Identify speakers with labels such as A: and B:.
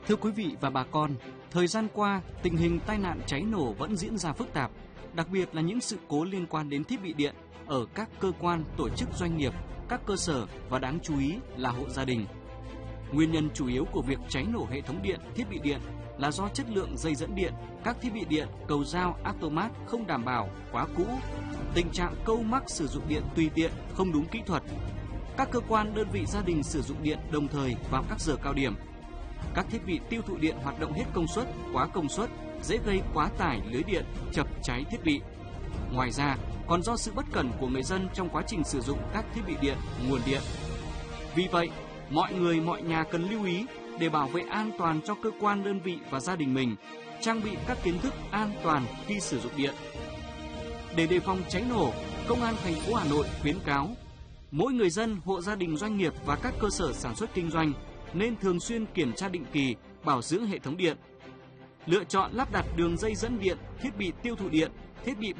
A: Thưa quý vị và bà con, thời gian qua, tình hình tai nạn cháy nổ vẫn diễn ra phức tạp, đặc biệt là những sự cố liên quan đến thiết bị điện ở các cơ quan, tổ chức doanh nghiệp, các cơ sở và đáng chú ý là hộ gia đình. Nguyên nhân chủ yếu của việc cháy nổ hệ thống điện, thiết bị điện là do chất lượng dây dẫn điện, các thiết bị điện, cầu dao, automat không đảm bảo, quá cũ, tình trạng câu mắc sử dụng điện tùy tiện, không đúng kỹ thuật. Các cơ quan, đơn vị gia đình sử dụng điện đồng thời vào các giờ cao điểm. Các thiết bị tiêu thụ điện hoạt động hết công suất, quá công suất, dễ gây quá tải lưới điện, chập cháy thiết bị. Ngoài ra, còn do sự bất cẩn của người dân trong quá trình sử dụng các thiết bị điện, nguồn điện. Vì vậy, mọi người, mọi nhà cần lưu ý để bảo vệ an toàn cho cơ quan, đơn vị và gia đình mình, trang bị các kiến thức an toàn khi sử dụng điện. Để đề phòng cháy nổ, Công an thành phố Hà Nội khuyến cáo mỗi người dân, hộ gia đình, doanh nghiệp và các cơ sở sản xuất kinh doanh nên thường xuyên kiểm tra định kỳ, bảo dưỡng hệ thống điện. Lựa chọn lắp đặt đường dây dẫn điện, thiết bị tiêu thụ điện, thiết bị